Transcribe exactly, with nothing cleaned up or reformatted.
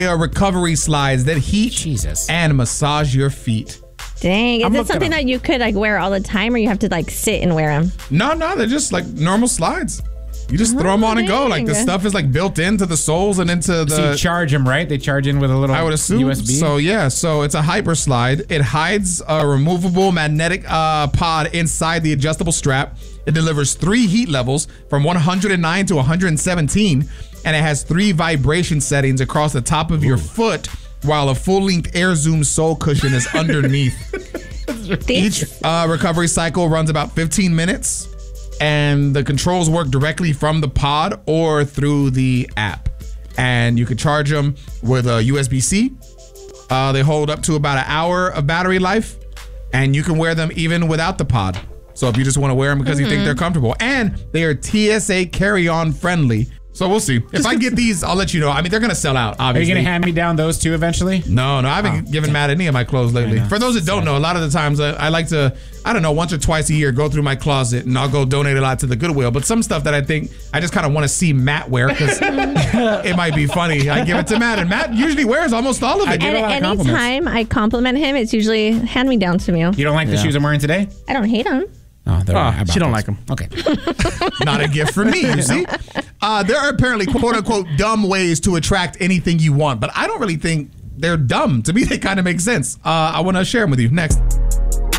are recovery slides that heat Jesus. and massage your feet. Dang, is I'm it looking something up. that you could like wear all the time, or you have to like sit and wear them? No, no, they're just like normal slides. You just throw them on and go. Like the dang. stuff is like built into the soles and into the. So you charge them, right? They charge in with a little I would assume U S B. so. Yeah, so it's a hyper slide. It hides a removable magnetic uh, pod inside the adjustable strap. It delivers three heat levels from one hundred nine to one hundred seventeen, and it has three vibration settings across the top of Ooh. your foot, while a full-length Air Zoom sole cushion is underneath. Each uh, recovery cycle runs about fifteen minutes, and the controls work directly from the pod or through the app. And you can charge them with a U S B C. Uh, they hold up to about an hour of battery life, and you can wear them even without the pod. So if you just want to wear them because mm-hmm. you think they're comfortable, and they are T S A carry-on friendly. So we'll see. If I get these, I'll let you know. I mean, they're going to sell out, obviously. Are you going to hand me down those two eventually? No, no. I haven't oh, given Matt any of my clothes lately. For those that don't know, a lot of the times I, I like to, I don't know, once or twice a year, go through my closet and I'll go donate a lot to the Goodwill. But some stuff that I think I just kind of want to see Matt wear because it might be funny. I give it to Matt, and Matt usually wears almost all of it. And anytime I compliment him, it's usually hand me down to me. You don't like the yeah. shoes I'm wearing today? I don't hate them. Oh, oh she don't like them. Okay. Not a gift for me, you see? Uh, there are apparently quote-unquote dumb ways to attract anything you want, but I don't really think they're dumb. To me, they kind of make sense. Uh, I want to share them with you next.